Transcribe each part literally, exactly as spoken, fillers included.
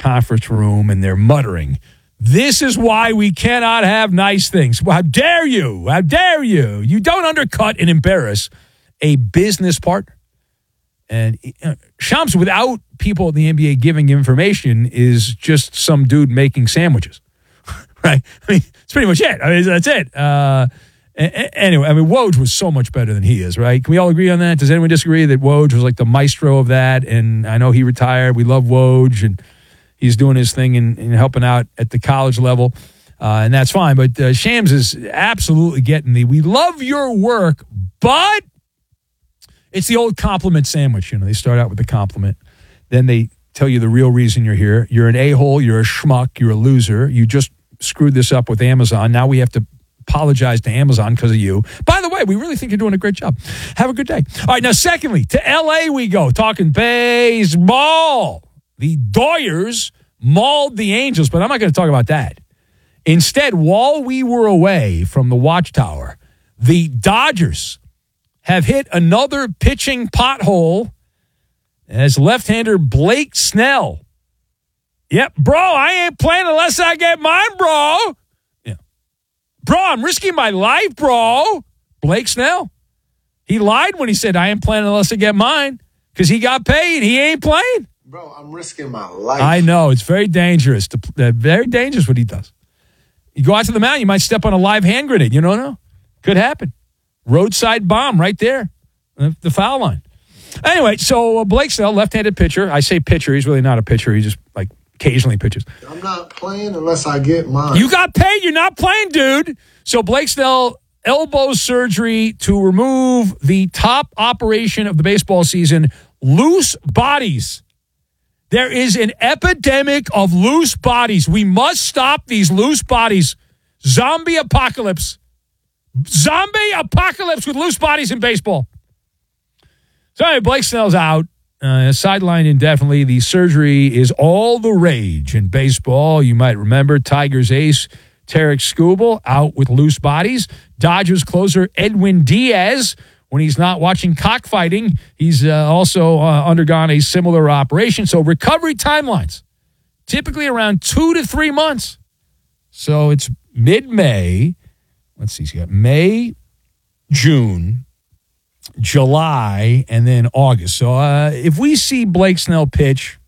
conference room and they're muttering, "This is why we cannot have nice things. How dare you? How dare you? You don't undercut and embarrass a business partner." And uh, Shams, without people in the N B A giving information, is just some dude making sandwiches, right? I mean, it's pretty much it. I mean, that's it. Uh, anyway, I mean, Woj was so much better than he is, right? Can we all agree on that? Does anyone disagree that Woj was like the maestro of that? And I know he retired. We love Woj, and he's doing his thing and, and helping out at the college level, uh, and that's fine. But uh, Shams is absolutely getting the, "We love your work, but..." It's the old compliment sandwich. You know, they start out with the compliment. Then they tell you the real reason you're here. You're an a-hole. You're a schmuck. You're a loser. You just screwed this up with Amazon. Now we have to apologize to Amazon because of you. By the way, we really think you're doing a great job. Have a good day. All right, now, secondly, to L A we go, talking baseball. The Doyers mauled the Angels, but I'm not going to talk about that. Instead, while we were away from the Watchtower, the Dodgers have hit another pitching pothole as left-hander Blake Snell. Yep, bro, I ain't playing unless I get mine, bro. Yeah. Bro, I'm risking my life, bro. Blake Snell. He lied when he said, "I ain't playing unless I get mine," because he got paid. He ain't playing. Bro, I'm risking my life. I know. It's very dangerous. To, uh, very dangerous what he does. You go out to the mound, you might step on a live hand grenade. You don't know. Could happen. Roadside bomb right there, the foul line. Anyway, so uh, Blake Snell, left-handed pitcher. I say pitcher. He's really not a pitcher. He just, like, occasionally pitches. I'm not playing unless I get mine. You got paid. You're not playing, dude. So Blake Snell, elbow surgery to remove the top operation of the baseball season, loose bodies. There is an epidemic of loose bodies. We must stop these loose bodies. Zombie apocalypse. Zombie apocalypse with loose bodies in baseball. So anyway, Blake Snell's out, uh, sidelined indefinitely. The surgery is all the rage in baseball. You might remember Tigers ace Tarek Skubal out with loose bodies. Dodgers closer Edwin Diaz, when he's not watching cockfighting, he's uh, also uh, undergone a similar operation. So recovery timelines, typically around two to three months. So it's mid-May. Let's see, he's got May, June, July, and then August. So uh, if we see Blake Snell pitch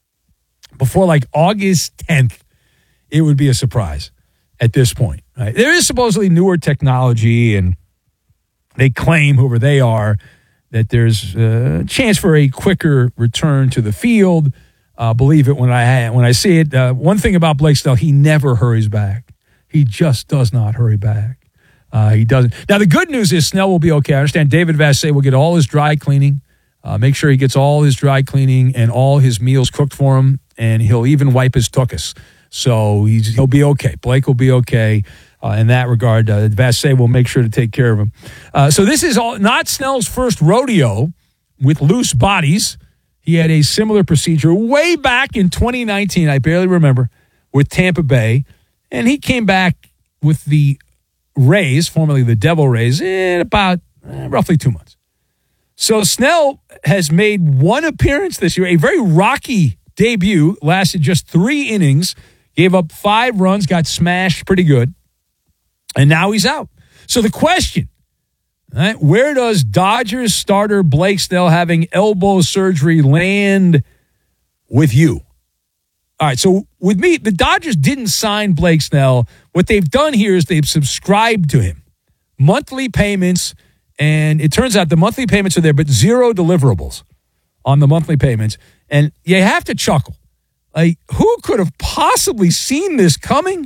before like August tenth, it would be a surprise at this point. Right? There is supposedly newer technology, and they claim, whoever they are, that there's a chance for a quicker return to the field. Uh, believe it when I when I see it. Uh, one thing about Blake Snell, he never hurries back. He just does not hurry back. Uh, he doesn't. Now, the good news is Snell will be okay. I understand David Vassegh will get all his dry cleaning. Uh, make sure he gets all his dry cleaning and all his meals cooked for him, and he'll even wipe his tuchus. So he's, he'll be okay. Blake will be okay uh, in that regard. Uh, Vassegh will make sure to take care of him. Uh, so this is all not Snell's first rodeo with loose bodies. He had a similar procedure way back in twenty nineteen, I barely remember, with Tampa Bay, and he came back with the Rays, formerly the Devil Rays, in about eh, roughly two months. So Snell has made one appearance this year, a very rocky debut, lasted just three innings, gave up five runs, got smashed pretty good, and now he's out. So the question, right, where does Dodgers starter Blake Snell having elbow surgery land with you? All right, so with me, the Dodgers didn't sign Blake Snell. What they've done here is they've subscribed to him. Monthly payments, and it turns out the monthly payments are there, but zero deliverables on the monthly payments. And you have to chuckle. Like, who could have possibly seen this coming?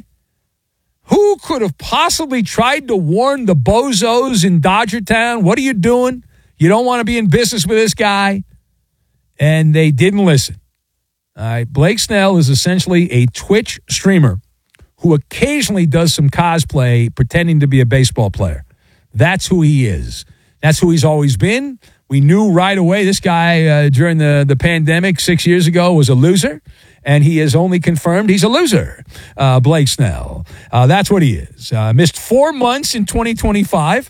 Who could have possibly tried to warn the bozos in Dodger Town? What are you doing? You don't want to be in business with this guy. And they didn't listen. All right, Blake Snell is essentially a Twitch streamer who occasionally does some cosplay pretending to be a baseball player. That's who he is. That's who he's always been. We knew right away this guy uh, during the, the pandemic six years ago was a loser, and he has only confirmed he's a loser, uh, Blake Snell. Uh, that's what he is. Uh, missed four months in twenty twenty-five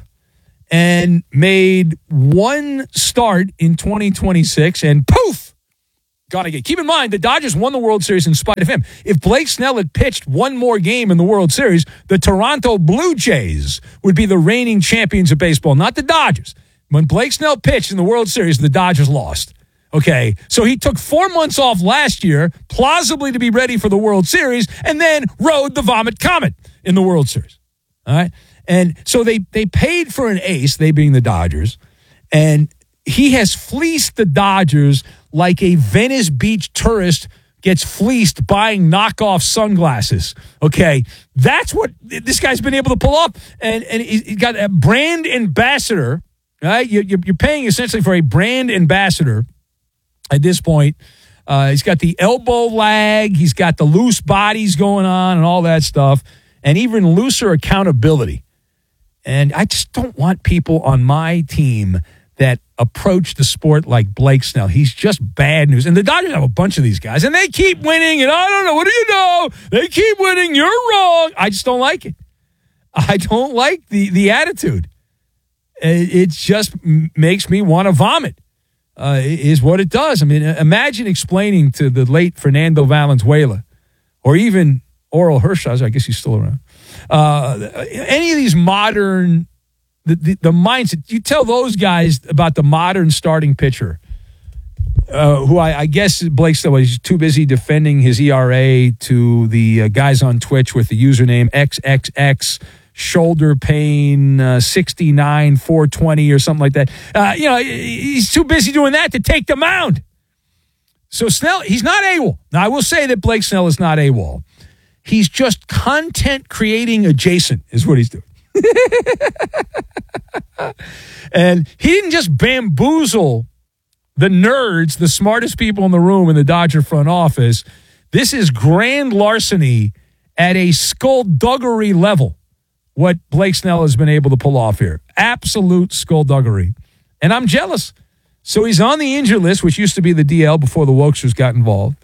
and made one start in twenty twenty-six, and poof, gonna get. Keep in mind, the Dodgers won the World Series in spite of him. If Blake Snell had pitched one more game in the World Series, the Toronto Blue Jays would be the reigning champions of baseball, not the Dodgers. When Blake Snell pitched in the World Series, the Dodgers lost. Okay, so he took four months off last year, plausibly to be ready for the World Series, and then rode the Vomit Comet in the World Series. All right, and so they they paid for an ace, they being the Dodgers, and he has fleeced the Dodgers like a Venice Beach tourist gets fleeced buying knockoff sunglasses. Okay, that's what this guy's been able to pull off. And and he's got a brand ambassador, right? You're paying essentially for a brand ambassador at this point. Uh, he's got the elbow lag. He's got the loose bodies going on and all that stuff, and even looser accountability. And I just don't want people on my team that approach the sport like Blake Snell. He's just bad news. And the Dodgers have a bunch of these guys, and they keep winning, and I don't know, what do you know? They keep winning. You're wrong. I just don't like it. I don't like the, the attitude. It, it just makes me want to vomit, uh, is what it does. I mean, imagine explaining to the late Fernando Valenzuela or even Oral Hershiser, I guess he's still around, uh, any of these modern The, the, the mindset, you tell those guys about the modern starting pitcher, uh, who I, I guess Blake Snell was too busy defending his E R A to the uh, guys on Twitch with the username X X X shoulder pain uh, sixty-nine four twenty or something like that. Uh, you know, he's too busy doing that to take the mound. So Snell, he's not AWOL. Now, I will say that Blake Snell is not AWOL. He's just content creating adjacent is what he's doing. And he didn't just bamboozle the nerds, the smartest people in the room in the Dodger front office. This is grand larceny at a skullduggery level, what Blake Snell has been able to pull off here. Absolute skullduggery. And I'm jealous. So he's on the injured list, which used to be the D L before the Wokesters got involved.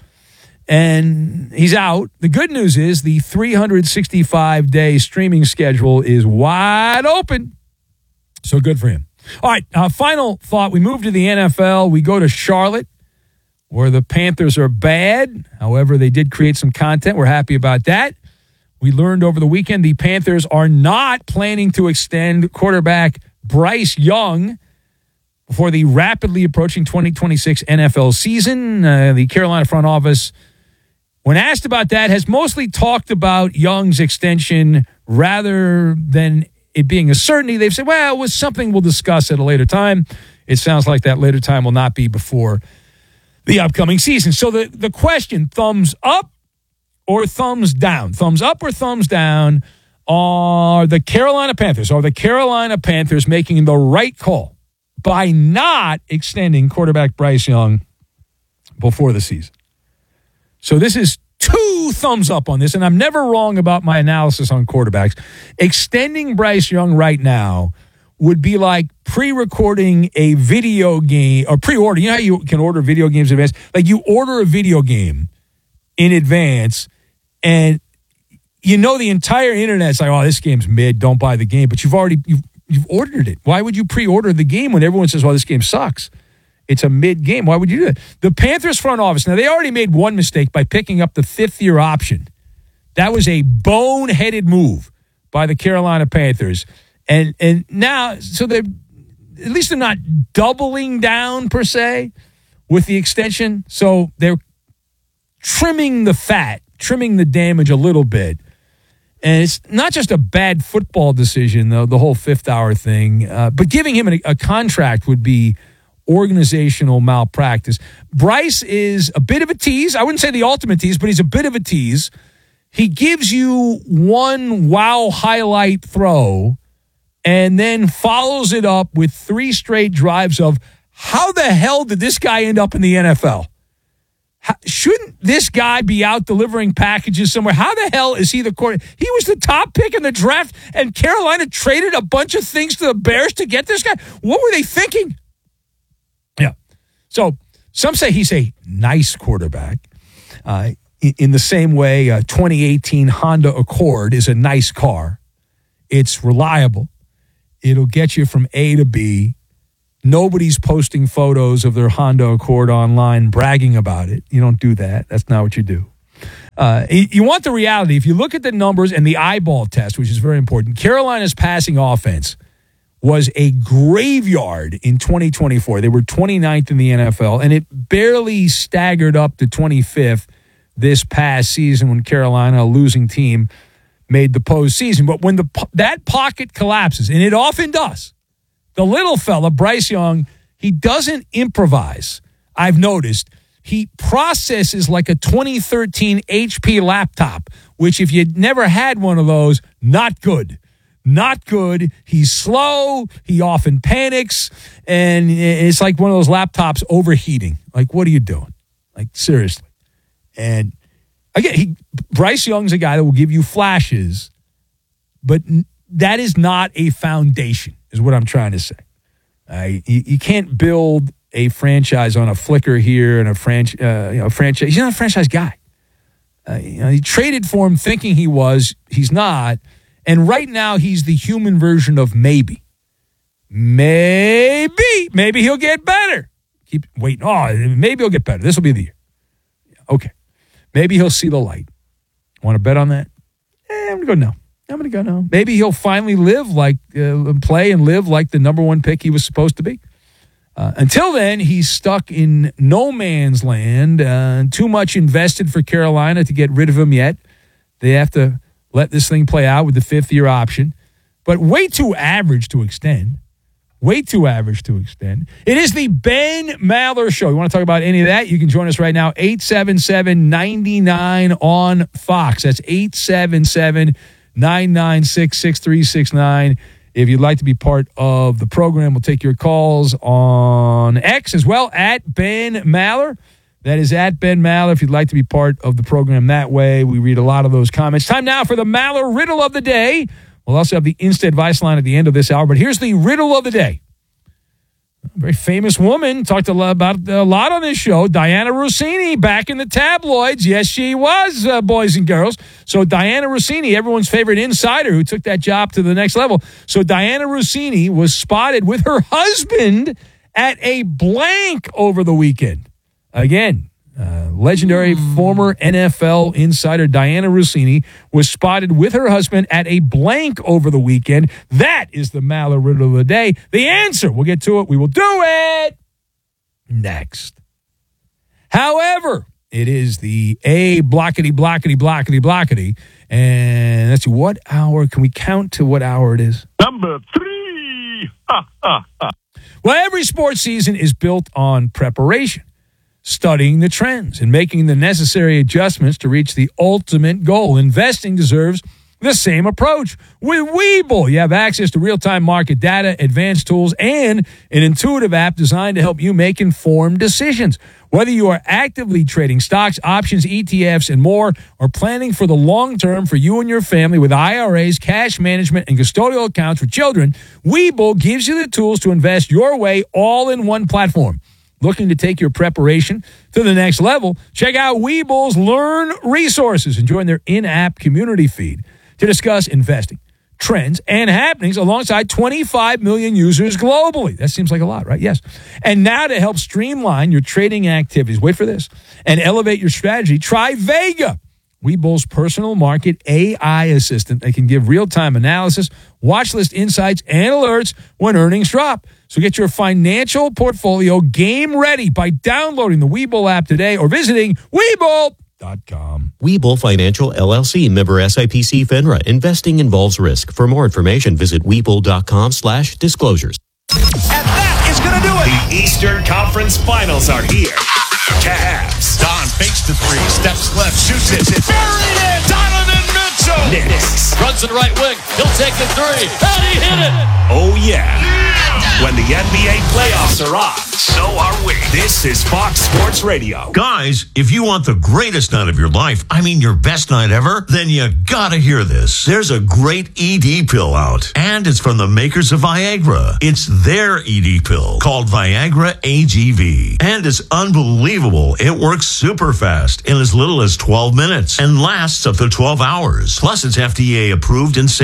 And he's out. The good news is the three hundred sixty-five day streaming schedule is wide open. So good for him. All right, uh, final thought. We move to the N F L. We go to Charlotte, where the Panthers are bad. However, they did create some content. We're happy about that. We learned over the weekend the Panthers are not planning to extend quarterback Bryce Young before the rapidly approaching twenty twenty-six N F L season. Uh, the Carolina front office, when asked about that, has mostly talked about Young's extension rather than it being a certainty. They've said, well, it was something we'll discuss at a later time. It sounds like that later time will not be before the upcoming season. So the, the question, thumbs up or thumbs down? Thumbs up or thumbs down? Are the Carolina Panthers, are the Carolina Panthers making the right call by not extending quarterback Bryce Young before the season? So this is two thumbs up on this, and I'm never wrong about my analysis on quarterbacks. Extending Bryce Young right now would be like pre-recording a video game, or pre-order. You know how you can order video games in advance? Like you order a video game in advance, and you know the entire internet's like, oh, this game's mid, don't buy the game. But you've already, you've, you've ordered it. Why would you pre-order the game when everyone says, well, this game sucks? It's a mid-game. Why would you do that? The Panthers front office, now they already made one mistake by picking up the fifth-year option. That was a boneheaded move by the Carolina Panthers. And and now, so they're, at least they're not doubling down, per se, with the extension. So they're trimming the fat, trimming the damage a little bit. And it's not just a bad football decision, though, the whole fifth-hour thing, uh, but giving him a, a contract would be organizational malpractice. Bryce is a bit of a tease. I wouldn't say the ultimate tease, but he's a bit of a tease. He gives you one wow highlight throw and then follows it up with three straight drives of how the hell did this guy end up in the N F L? How, shouldn't this guy be out delivering packages somewhere? How the hell is he the quarterback? He was the top pick in the draft, and Carolina traded a bunch of things to the Bears to get this guy. What were they thinking? Yeah. So some say he's a nice quarterback. Uh, in, in the same way, a twenty eighteen Honda Accord is a nice car. It's reliable. It'll get you from A to B. Nobody's posting photos of their Honda Accord online, bragging about it. You don't do that. That's not what you do. Uh, you want the reality. If you look at the numbers and the eyeball test, which is very important, Carolina's passing offense was a graveyard in twenty twenty-four. They were twenty-ninth in the N F L, and it barely staggered up to twenty-fifth this past season when Carolina, a losing team, made the postseason. But when the that pocket collapses, and it often does, the little fella, Bryce Young, he doesn't improvise. I've noticed he processes like a twenty thirteen H P laptop, which if you'd never had one of those, not good. Not good. He's slow. He often panics. And it's like one of those laptops overheating. Like, what are you doing? Like, seriously. And again, he, Bryce Young's a guy that will give you flashes, but that is not a foundation, is what I'm trying to say. Uh, you, you can't build a franchise on a flicker here and a franch, uh, you know, franchise. He's not a franchise guy. Uh, you know, he traded for him thinking he was. He's not. And right now, he's the human version of maybe. Maybe. Maybe he'll get better. Keep waiting. Oh, maybe he'll get better. This will be the year. Okay. Maybe he'll see the light. Want to bet on that? Eh, I'm going to go no. I'm going to go no. Maybe he'll finally live like, uh, play and live like the number one pick he was supposed to be. Uh, until then, he's stuck in no man's land. Uh, too much invested for Carolina to get rid of him yet. They have to let this thing play out with the fifth-year option. But way too average to extend. Way too average to extend. It is the Ben Maller Show. You want to talk about any of that? You can join us right now, eight seven seven, nine nine on Fox. That's eight seven seven, nine nine six, six three six nine. If you'd like to be part of the program, we'll take your calls on X as well, at Ben Maller. That is at Ben Maller. If you'd like to be part of the program that way, we read a lot of those comments. Time now for the Maller Riddle of the Day. We'll also have the Insta Advice line at the end of this hour, but here's the Riddle of the Day. A very famous woman, talked a lot about a lot on this show, Diana Rossini, back in the tabloids. Yes, she was, uh, boys and girls. So Diana Rossini, everyone's favorite insider who took that job to the next level. So Diana Rossini was spotted with her husband at a blank over the weekend. Again, uh, legendary mm. former N F L insider Diana Rossini was spotted with her husband at a blank over the weekend. That is the Maller Riddle of the Day. The answer, we'll get to it. We will do it next. However, it is the A blockety, blockety, blockety, blockety. And let's see, what hour? Can we count to what hour it is? Number three. Ha, ha, ha. Well, every sports season is built on preparation, studying the trends, and making the necessary adjustments to reach the ultimate goal. Investing deserves the same approach. With Webull, you have access to real-time market data, advanced tools, and an intuitive app designed to help you make informed decisions. Whether you are actively trading stocks, options, E T Fs, and more, or planning for the long term for you and your family with I R As, cash management, and custodial accounts for children, Webull gives you the tools to invest your way all in one platform. Looking to take your preparation to the next level? Check out Webull's Learn resources and join their in-app community feed to discuss investing, trends, and happenings alongside twenty-five million users globally. That seems like a lot, right? Yes. And now to help streamline your trading activities, wait for this, and elevate your strategy, try Vega, Webull's personal market A I assistant that can give real-time analysis, watch list insights, and alerts when earnings drop. So get your financial portfolio game ready by downloading the Webull app today or visiting Webull dot com. Webull Financial, L L C, member S I P C FINRA. Investing involves risk. For more information, visit Webull dot com slash disclosures. And that is going to do it. The Eastern Conference Finals are here. Cavs. Don fakes the three, steps left, shoots it. Buried it. Donovan Mitchell. Knicks. Runs to the right wing. He'll take the three. And he hit it. Oh, yeah. When the N B A playoffs are on, so are we. This is Fox Sports Radio. Guys, if you want the greatest night of your life, I mean your best night ever, then you gotta hear this. There's a great E D pill out, and it's from the makers of Viagra. It's their E D pill called Viagra A G V, and it's unbelievable. It works super fast in as little as twelve minutes and lasts up to twelve hours. Plus, it's F D A approved and safe. You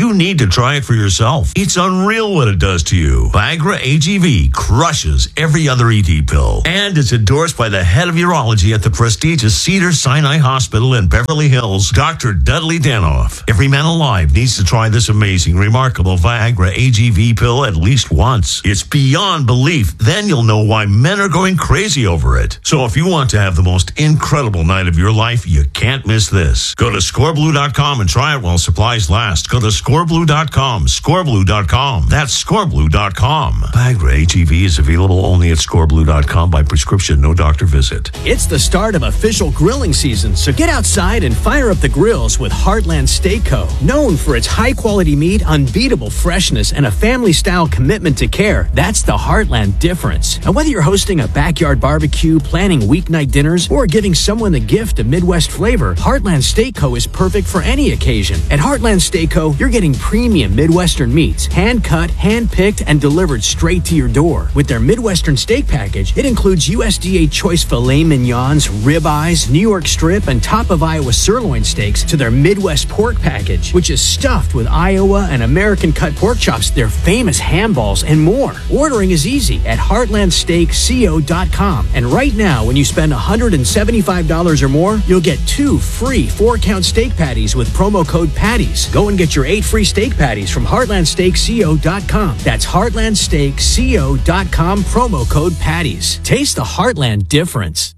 You need to try it for yourself. It's unreal what it does to you. Viagra A G V crushes every other E D pill. And it's endorsed by the head of urology at the prestigious Cedars-Sinai Hospital in Beverly Hills, Doctor Dudley Danoff. Every man alive needs to try this amazing, remarkable Viagra A G V pill at least once. It's beyond belief. Then you'll know why men are going crazy over it. So if you want to have the most incredible night of your life, you can't miss this. Go to score blue dot com and try it while supplies last. Go to score blue dot com, score blue dot com. That's score blue dot com. Viagra A G V is available only at score blue dot com by prescription, no doctor visit. It's the start of official grilling season, so get outside and fire up the grills with Heartland Steak Co. Known for its high-quality meat, unbeatable freshness, and a family-style commitment to care, that's the Heartland difference. And whether you're hosting a backyard barbecue, planning weeknight dinners, or giving someone the gift of Midwest flavor, Heartland Steak Co. is perfect for any occasion. At Heartland Steak Co., you're getting premium Midwestern meats, hand-cut, hand-picked, and delivered straight to your door. With their Midwestern steak package, it includes U S D A choice filet mignons, ribeyes, New York strip, and top of Iowa sirloin steaks to their Midwest pork package, which is stuffed with Iowa and American cut pork chops, their famous ham balls, and more. Ordering is easy at heartland steak co dot com. And right now, when you spend one hundred seventy-five dollars or more, you'll get two free four-count steak patties with promo code PATTIES. Go and get your eight free steak patties from heartland steak co dot com. That's heartland steak co dot com, promo code PATTIES. Taste the Heartland difference.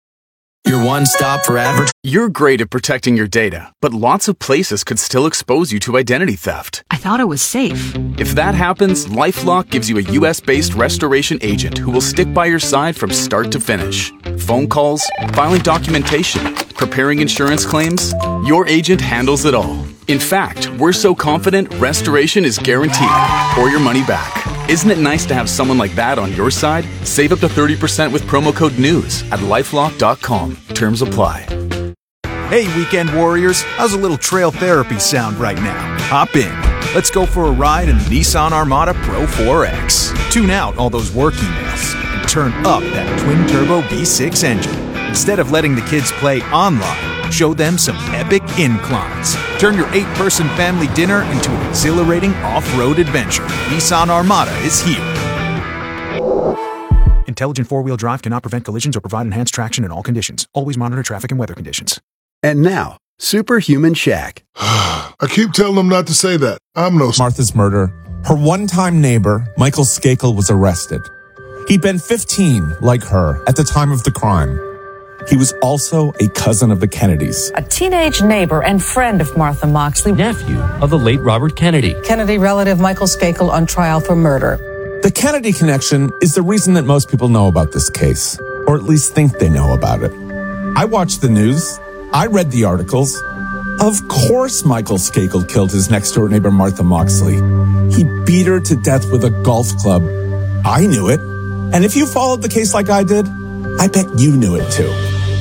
Your one-stop for advertising. You're great at protecting your data, but lots of places could still expose you to identity theft. I thought it was safe. If that happens, LifeLock gives you a U S-based restoration agent who will stick by your side from start to finish. Phone calls, filing documentation, preparing insurance claims, your agent handles it all. In fact, we're so confident restoration is guaranteed or your money back. Isn't it nice to have someone like that on your side? Save up to thirty percent with promo code NEWS at lifelock dot com. Terms apply. Hey, weekend warriors, how's a little trail therapy sound right now? Hop in. Let's go for a ride in the Nissan Armada Pro four X. Tune out all those work emails and turn up that twin-turbo V six engine. Instead of letting the kids play online, show them some epic inclines. Turn your eight-person family dinner into an exhilarating off-road adventure. Nissan Armada is here. Intelligent four-wheel drive cannot prevent collisions or provide enhanced traction in all conditions. Always monitor traffic and weather conditions. And now, Superhuman Shaq. I keep telling them not to say that. I'm no... Martha's murder. Her one-time neighbor, Michael Skakel, was arrested. He'd been fifteen, like her, at the time of the crime. He was also a cousin of the Kennedys. A teenage neighbor and friend of Martha Moxley. Nephew of the late Robert Kennedy. Kennedy relative Michael Skakel on trial for murder. The Kennedy connection is the reason that most people know about this case, or at least think they know about it. I watched the news. I read the articles. Of course Michael Skakel killed his next-door neighbor Martha Moxley. He beat her to death with a golf club. I knew it. And if you followed the case like I did, I bet you knew it too.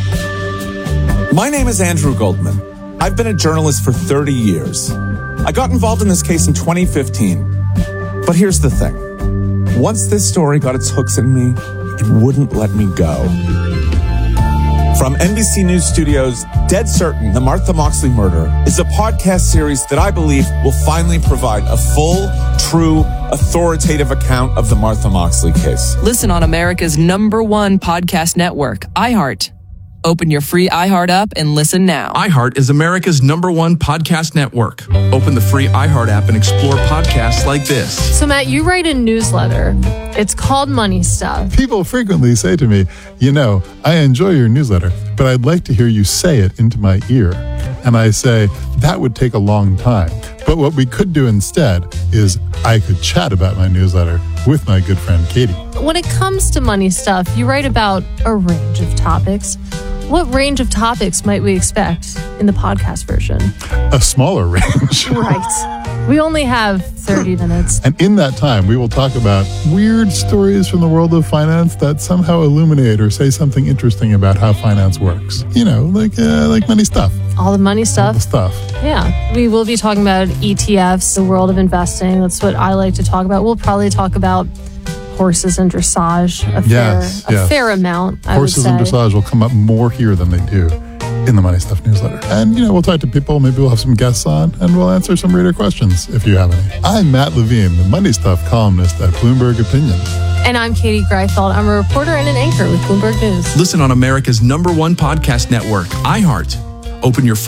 My name is Andrew Goldman. I've been a journalist for thirty years. I got involved in this case in twenty fifteen. But here's the thing. Once this story got its hooks in me, it wouldn't let me go. From N B C News Studios, Dead Certain, The Martha Moxley Murder is a podcast series that I believe will finally provide a full, true, authoritative account of the Martha Moxley case. Listen on America's number one podcast network, iHeart. Open your free iHeart app and listen now. iHeart is America's number one podcast network. Open the free iHeart app and explore podcasts like this. So, Matt, you write a newsletter. It's called Money Stuff. People frequently say to me, you know, I enjoy your newsletter, but I'd like to hear you say it into my ear. And I say, that would take a long time. But what we could do instead is I could chat about my newsletter with my good friend Katie. When it comes to money stuff, you write about a range of topics. What range of topics might we expect in the podcast version? A smaller range. Right. We only have thirty minutes. And in that time, we will talk about weird stories from the world of finance that somehow illuminate or say something interesting about how finance works. You know, like uh, like money stuff. All the money stuff. All the stuff. Yeah. We will be talking about E T Fs, the world of investing. That's what I like to talk about. We'll probably talk about horses and dressage a fair, yes, a yes. fair amount, I Horses would say. and dressage will come up more here than they do in the Money Stuff newsletter. And, you know, we'll talk to people. Maybe we'll have some guests on, and we'll answer some reader questions if you have any. I'm Matt Levine, the Money Stuff columnist at Bloomberg Opinion. And I'm Katie Greifeld. I'm a reporter and an anchor with Bloomberg News. Listen on America's number one podcast network, iHeart. Open your free